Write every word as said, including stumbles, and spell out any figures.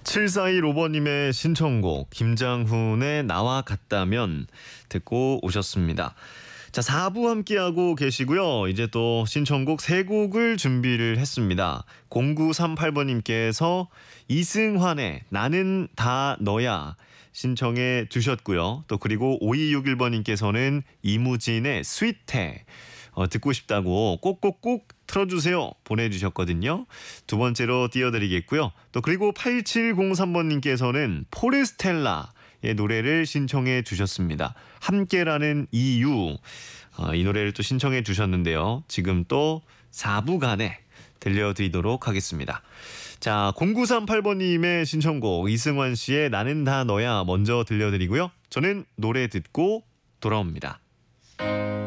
칠사일오 번님의 신청곡 김장훈의 나와 같다면 듣고 오셨습니다. 자, 사 부 함께하고 계시고요. 이제 또 신청곡 세 곡을 준비를 했습니다. 공구삼팔번님께서 이승환의 나는 다 너야 신청해 주셨고요. 또 그리고 오이육일번님께서는 이무진의 스윗해 어, 듣고 싶다고 꼭꼭꼭 틀어주세요 보내주셨거든요. 두 번째로 띄워드리겠고요. 또 그리고 팔칠공삼번님께서는 포레스텔라의 노래를 신청해 주셨습니다. 함께라는 이유 어, 이 노래를 또 신청해 주셨는데요. 지금 또 사 부간에 들려드리도록 하겠습니다. 자, 공구삼팔번님의 신청곡 이승환 씨의 나는 다 너야 먼저 들려드리고요. 저는 노래 듣고 돌아옵니다.